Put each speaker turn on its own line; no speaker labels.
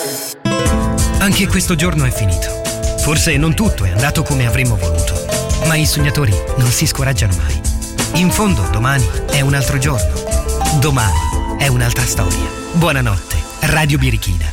Anche questo giorno è finito. Forse non tutto è andato come avremmo voluto, ma i sognatori non si scoraggiano mai. In fondo, domani è un altro giorno. Domani è un'altra storia. Buonanotte, Radio Birichina.